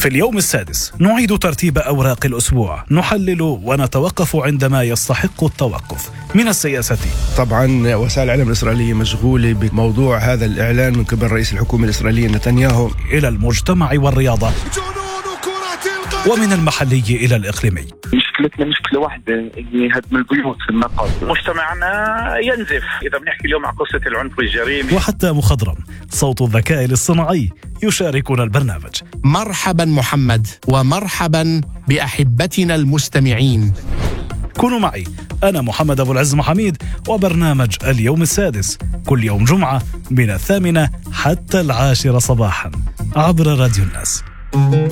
في اليوم السادس نعيد ترتيب أوراق الأسبوع، نحلل ونتوقف عندما يستحق التوقف. من السياسة، طبعا وسائل الإعلام الإسرائيلية مشغولة بموضوع هذا الإعلان من قبل رئيس الحكومة الإسرائيلية نتنياهو، إلى المجتمع والرياضة، ومن المحلي إلى الإقليمي. مشكلتنا مشكلة واحدة، هي هدم البيوت في النقب. مجتمعنا ينزف إذا بنحكي اليوم عن قصة العنف والجريمة. وحتى مخضرم صوت الذكاء الاصطناعي يشاركنا البرنامج. مرحبا محمد، ومرحبا بأحبتنا المستمعين. كونوا معي، أنا محمد أبو العز محميد، وبرنامج اليوم السادس كل يوم جمعة من 8 حتى 10 صباحا عبر راديو الناس.